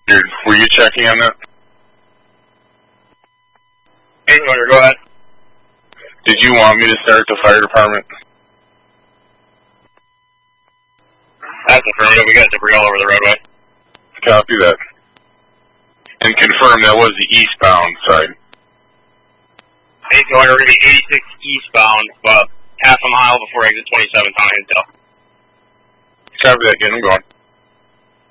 Were you checking on that? Hey, go ahead. Did you want me to start the fire department? That's affirmative. We got debris all over the roadway. Copy that. And confirm that was the eastbound side. 8 we're going to be 86 eastbound, about half a mile before exit 27 on Hinsdale. Copy that, get them going.